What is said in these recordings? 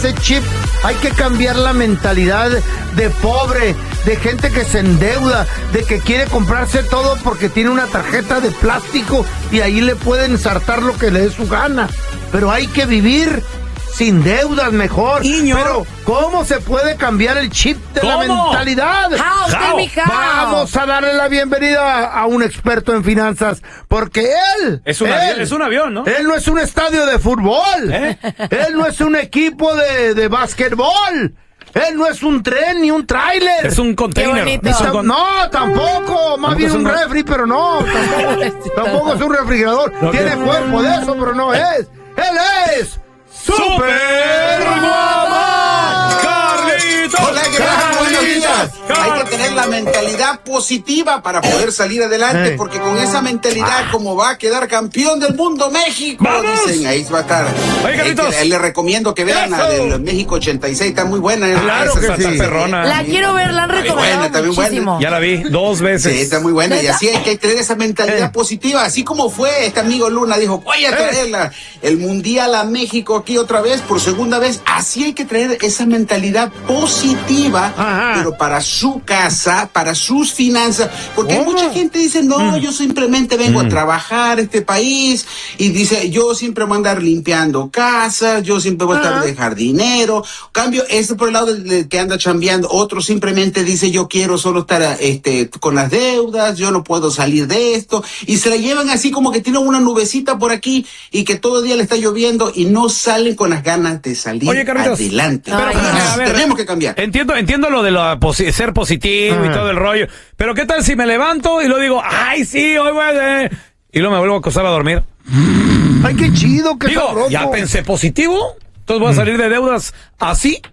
ese chip, hay que cambiar la mentalidad de pobre, de gente que se endeuda, de que quiere comprarse todo porque tiene una tarjeta de plástico y ahí le pueden ensartar lo que le dé su gana. Pero hay que vivir sin deudas mejor. Niño. Pero ¿cómo se puede cambiar el chip de la mentalidad? Vamos a darle la bienvenida a un experto en finanzas, porque él es un avión, ¿no? Él no es un estadio de fútbol. Él no es un equipo de básquetbol. Él no es un tren ni un tráiler. Es un container. No, tampoco. Más bien un refri, pero no. Tampoco es un refrigerador. Tiene cuerpo de eso, pero no es. Él es Super Guamán. ¡Carlitos! Hola, ¿qué tal? Buenos días. Hay que tener la mentalidad positiva para poder salir adelante, porque con esa mentalidad, como va a quedar campeón del mundo México, ¡vamos! Dicen, ahí va a estar. Oye, Carlitos. Le recomiendo que vean la del México 86, está muy buena. Claro que sí. Perrona. La quiero ver, la han recomendado muchísimo. Ya la vi 2 veces. Sí, está muy buena. Y así hay que tener esa mentalidad positiva. Así como fue este amigo Luna, dijo, voy a traerla el Mundial a México aquí otra vez, por segunda vez. Así hay que traer esa mentalidad positiva, pero para su casa, para sus finanzas. Porque hay mucha gente que dice, no, yo simplemente vengo a trabajar a este país. Y dice, yo siempre voy a andar limpiando casas, yo siempre voy a estar de jardinero. Cambio, por el lado del que anda chambeando. Otro simplemente dice, yo quiero solo estar con las deudas, yo no puedo salir de esto. Y se la llevan así como que tienen una nubecita por aquí y que todo el día le está lloviendo y no salen con las ganas de salir adelante. Pero, a ver, tenemos que cambiar. Entiendo lo de ser positivo y todo el rollo. Pero ¿qué tal si me levanto y lo digo, ay, sí, hoy voy a... Y luego me vuelvo a acostar a dormir? Ay, qué chido, qué sabroso. Ya pensé positivo, entonces voy a salir de deudas así.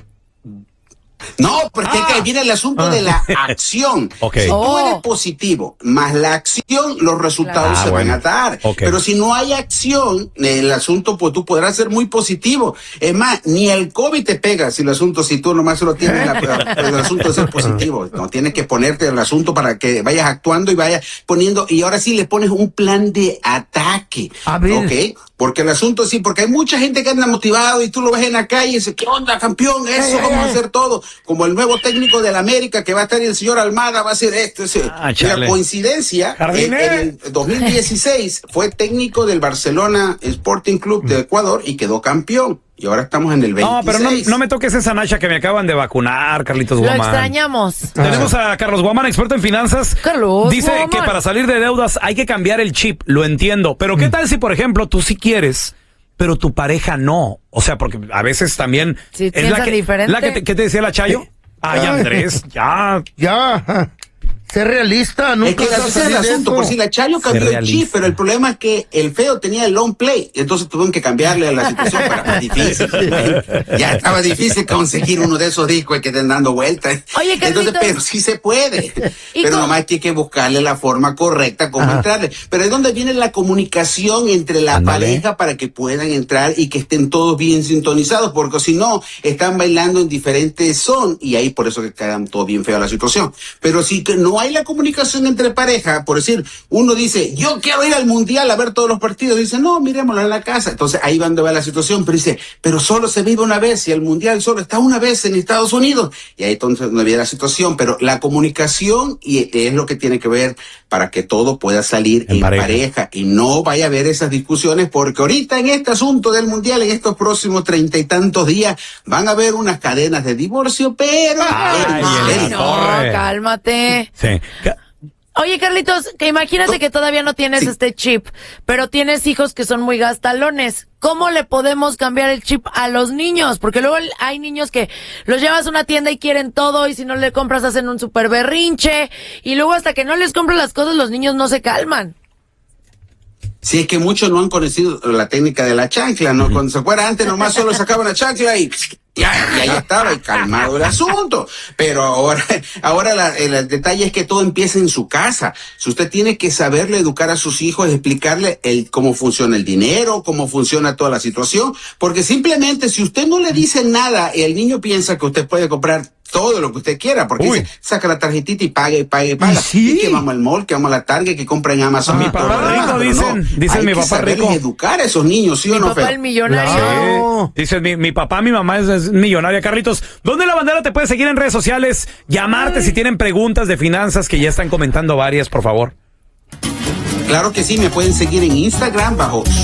No, porque que viene el asunto de la acción. Okay. Si tú eres positivo, más la acción, los resultados se van a dar. Okay. Pero si no hay acción, el asunto, pues tú podrás ser muy positivo. Es más, ni el COVID te pega si tú nomás solo tienes el asunto de ser positivo. No, tienes que ponerte el asunto para que vayas actuando y vayas poniendo, y ahora sí le pones un plan de ataque. A ver. ¿Ok? Porque el asunto sí, porque hay mucha gente que anda motivado y tú lo ves en la calle y dice, ¿qué onda, campeón? Eso, vamos a hacer todo. Como el nuevo técnico del América que va a estar el señor Almada, va a ser esto. La coincidencia, en el 2016 fue técnico del Barcelona Sporting Club de Ecuador y quedó campeón. Y ahora estamos en el 26. No, pero no me toques esa nacha que me acaban de vacunar, Carlitos Guamán. Lo extrañamos. Tenemos a Carlos Guamán, experto en finanzas. Carlos Dice Guamán. que para salir de deudas hay que cambiar el chip, lo entiendo. Pero ¿qué tal si, por ejemplo, tú sí quieres, pero tu pareja no? O sea, porque a veces también... Sí, es la que, diferente. ¿qué te decía la Chayo? Ay, Andrés, ya. Ser realista, nunca. Es que ese es el asunto, por si la Chayo cambió el chip, pero el problema es que el feo tenía el long play, entonces tuvieron que cambiarle a la situación para difícil. Ya estaba difícil conseguir uno de esos discos que estén dando vueltas. Oye, Carlitos, entonces, pero sí se puede. Pero nomás hay que buscarle la forma correcta cómo entrarle. Pero es donde viene la comunicación entre la pareja para que puedan entrar y que estén todos bien sintonizados, porque si no, están bailando en diferentes son y ahí por eso que quedan todo bien feo la situación. Pero si que no hay la comunicación entre pareja, por decir, uno dice, yo quiero ir al mundial a ver todos los partidos, dice, no, miremoslo en la casa. Entonces ahí van a ver la situación, pero dice, pero solo se vive una vez y el mundial solo está una vez en Estados Unidos. Y ahí entonces no había la situación, pero la comunicación y es lo que tiene que ver para que todo pueda salir en pareja y no vaya a haber esas discusiones, porque ahorita en este asunto del mundial, en estos próximos 30 y tantos días, van a haber unas cadenas de divorcio, pero... Cálmate. Sí. Oye, Carlitos, que imagínate que todavía no tienes este chip, pero tienes hijos que son muy gastalones. ¿Cómo le podemos cambiar el chip a los niños? Porque luego hay niños que los llevas a una tienda y quieren todo, y si no le compras hacen un super berrinche, y luego hasta que no les compras las cosas los niños no se calman. Sí, es que muchos no han conocido la técnica de la chancla, ¿no? Cuando se acuerdan, antes nomás solo sacaban la chancla y ahí estaba, y calmado el asunto. Pero ahora el detalle es que todo empieza en su casa. Si usted tiene que saberle educar a sus hijos, explicarle cómo funciona el dinero, cómo funciona toda la situación, porque simplemente si usted no le dice nada, el niño piensa que usted puede comprar todo lo que usted quiera, porque dice, saca la tarjetita y paga y paga y paga. ¿Sí? Y que vamos al mall, que vamos a la Target, que compra en Amazon. Mi papá rico, dicen mi papá rico. Hay que educar a esos niños, ¿sí o no? Mi papá el millonario. Sí. Dice mi papá, mi mamá es millonaria. Carlitos, ¿dónde la bandera te puede seguir en redes sociales? Llamarte si tienen preguntas de finanzas, que ya están comentando varias, por favor. Claro que sí, me pueden seguir en Instagram bajo